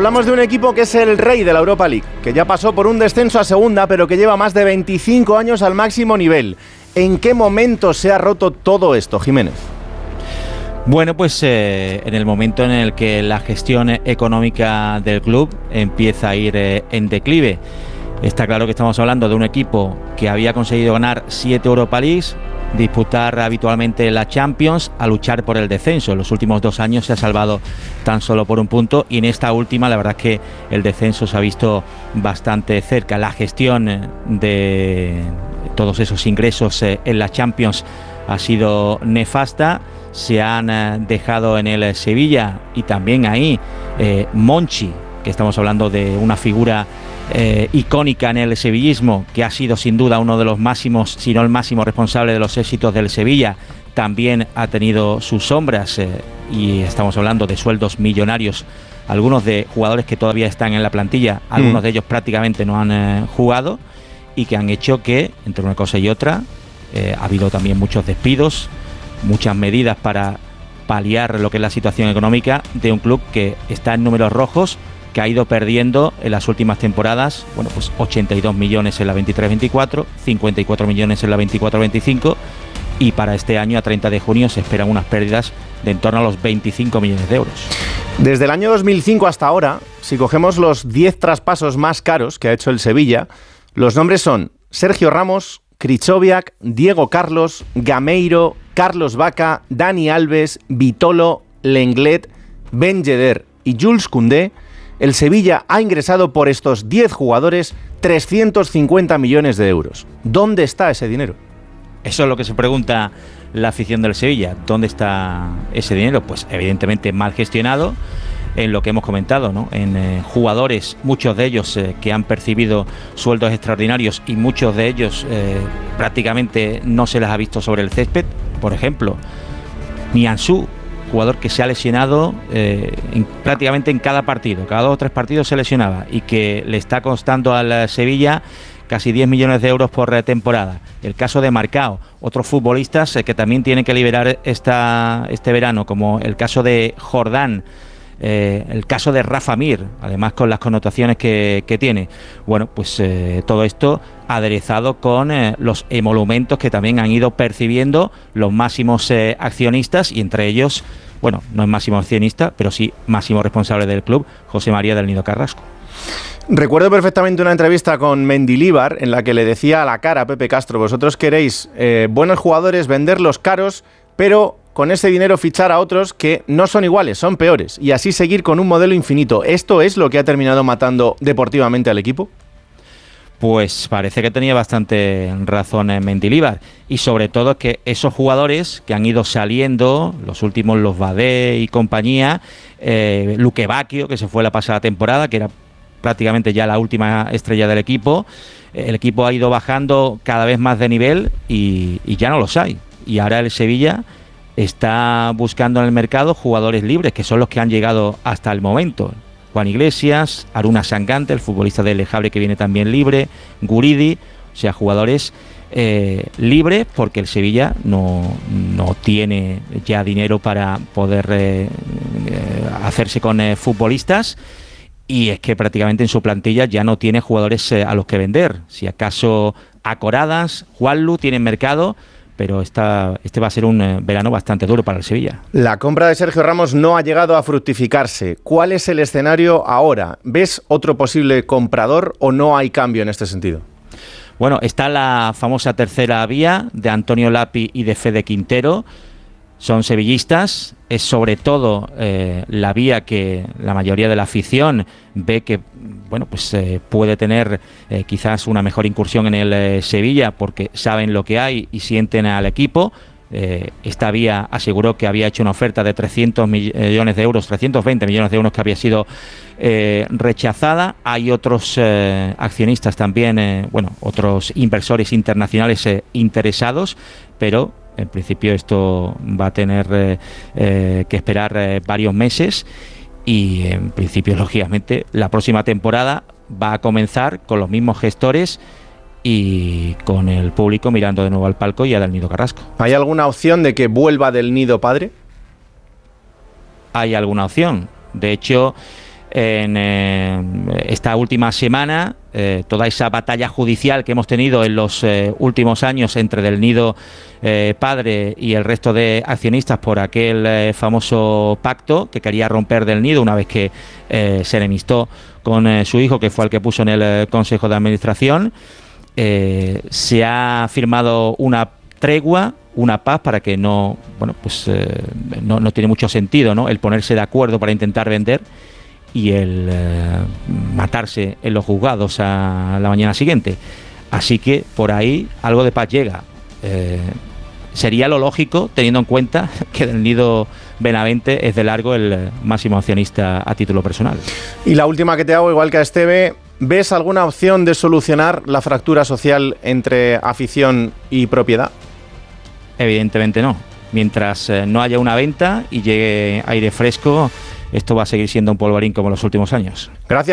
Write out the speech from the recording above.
hablamos de un equipo que es el rey de la Europa League, que ya pasó por un descenso a segunda, pero que lleva más de 25 años al máximo nivel. ¿En qué momento se ha roto todo esto, Jiménez? Bueno, pues en el momento en el que la gestión económica del club empieza a ir en declive. Está claro que estamos hablando de un equipo que había conseguido ganar 7 Europa Leagues, disputar habitualmente la Champions, a luchar por el descenso. En los últimos 2 años se ha salvado tan solo por un punto, y en esta última la verdad es que el descenso se ha visto bastante cerca. La gestión de todos esos ingresos en la Champions ha sido nefasta. Se han dejado en el Sevilla, y también ahí Monchi, que estamos hablando de una figura icónica en el sevillismo, que ha sido sin duda uno de los máximos, si no el máximo responsable de los éxitos del Sevilla, también ha tenido sus sombras, y estamos hablando de sueldos millonarios, algunos de jugadores que todavía están en la plantilla, algunos de ellos prácticamente no han jugado, y que han hecho que, entre una cosa y otra, ha habido también muchos despidos, muchas medidas para paliar lo que es la situación económica de un club que está en números rojos, que ha ido perdiendo en las últimas temporadas, bueno, pues 82 millones en la 23-24, 54 millones en la 24-25, y para este año, a 30 de junio, se esperan unas pérdidas de en torno a los 25 millones de euros. Desde el año 2005 hasta ahora, si cogemos los 10 traspasos más caros que ha hecho el Sevilla, los nombres son Sergio Ramos, Krychowiak, Diego Carlos, Gameiro, Carlos Vaca, Dani Alves, Vitolo, Lenglet, Ben Yedder y Jules Koundé. El Sevilla ha ingresado por estos 10 jugadores 350 millones de euros. ¿Dónde está ese dinero? Eso es lo que se pregunta la afición del Sevilla. ¿Dónde está ese dinero? Pues evidentemente mal gestionado, en lo que hemos comentado, ¿no? En jugadores, muchos de ellos que han percibido sueldos extraordinarios, y muchos de ellos prácticamente no se les ha visto sobre el césped. Por ejemplo, Nianzou, jugador que se ha lesionado prácticamente en cada partido, cada 2 o 3 partidos se lesionaba, y que le está costando al Sevilla casi 10 millones de euros por temporada. El caso de Marcao, otros futbolistas que también tienen que liberar este verano, como el caso de Jordán, el caso de Rafa Mir, además con las connotaciones que tiene. Bueno, pues todo esto aderezado con los emolumentos que también han ido percibiendo los máximos accionistas, y entre ellos, bueno, no es máximo accionista, pero sí máximo responsable del club, José María del Nido Carrasco. Recuerdo perfectamente una entrevista con Mendilibar en la que le decía a la cara a Pepe Castro: vosotros queréis buenos jugadores, venderlos caros, pero con ese dinero fichar a otros que no son iguales, son peores, y así seguir con un modelo infinito. ¿Esto es lo que ha terminado matando deportivamente al equipo? Pues parece que tenía bastante razón en Mendilibar, y sobre todo que esos jugadores que han ido saliendo, los últimos, los Badé y compañía, Luque Bacchio, que se fue la pasada temporada, que era prácticamente ya la última estrella del equipo, el equipo ha ido bajando cada vez más de nivel, y ya no los hay, y ahora el Sevilla está buscando en el mercado jugadores libres, que son los que han llegado hasta el momento. Juan Iglesias, Aruna Sangante, el futbolista del Le Havre, que viene también libre, Guridi, o sea, jugadores libres, porque el Sevilla no tiene ya dinero para poder hacerse con futbolistas, y es que prácticamente en su plantilla ya no tiene jugadores a los que vender. Si acaso Acoradas, Juanlu tienen mercado, pero este va a ser un verano bastante duro para el Sevilla. La compra de Sergio Ramos no ha llegado a fructificarse. ¿Cuál es el escenario ahora? ¿Ves otro posible comprador o no hay cambio en este sentido? Bueno, está la famosa tercera vía de Antonio Lapi y de Fede Quintero. Son sevillistas, es sobre todo la vía que la mayoría de la afición ve que, bueno, pues puede tener quizás una mejor incursión en el Sevilla, porque saben lo que hay y sienten al equipo. Esta vía aseguró que había hecho una oferta de 300 millones de euros, 320 millones de euros, que había sido rechazada. Hay otros accionistas también, otros inversores internacionales interesados, pero en principio esto va a tener que esperar varios meses, y en principio, lógicamente, la próxima temporada va a comenzar con los mismos gestores y con el público mirando de nuevo al palco y a Del Nido Carrasco. ¿Hay alguna opción de que vuelva Del Nido padre? Hay alguna opción. De hecho, en esta última semana, toda esa batalla judicial que hemos tenido en los últimos años entre Del Nido padre y el resto de accionistas por aquel famoso pacto que quería romper Del Nido una vez que se enemistó con su hijo, que fue el que puso en el Consejo de Administración. Se ha firmado una tregua, una paz, para que no tiene mucho sentido, ¿no?, el ponerse de acuerdo para intentar vender y el matarse en los juzgados a la mañana siguiente. Así que por ahí algo de paz llega. Sería lo lógico, teniendo en cuenta que Del Nido Benavente es de largo el máximo accionista a título personal. Y la última que te hago, igual que a Esteve, ¿ves alguna opción de solucionar la fractura social entre afición y propiedad? Evidentemente no. Mientras no haya una venta y llegue aire fresco, esto va a seguir siendo un polvorín como en los últimos años. Gracias.